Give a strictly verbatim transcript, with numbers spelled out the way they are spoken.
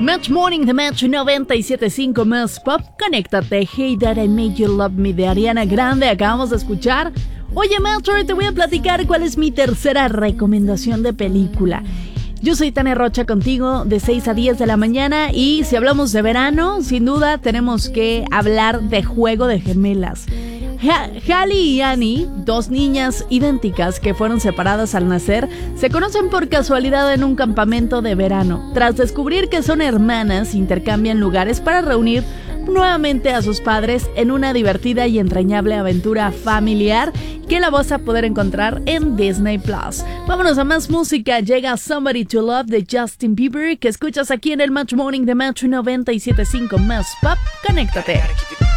Match Morning de Match noventa y siete punto cinco más Pop. Conéctate. Hey That I Made You Love Me de Ariana Grande. Acabamos de escuchar. Oye, Match, hoy te voy a platicar cuál es mi tercera recomendación de película. Yo soy Tania Rocha contigo de seis a diez de la mañana y si hablamos de verano, sin duda tenemos que hablar de Juego de Gemelas. Hallie y Annie, dos niñas idénticas que fueron separadas al nacer, se conocen por casualidad en un campamento de verano. Tras descubrir que son hermanas, intercambian lugares para reunir nuevamente a sus padres en una divertida y entrañable aventura familiar que la vas a poder encontrar en Disney Plus. Vámonos a más música. Llega Somebody to Love de Justin Bieber, que escuchas aquí en el Match Morning de Match noventa y siete punto cinco más Pop. Conéctate.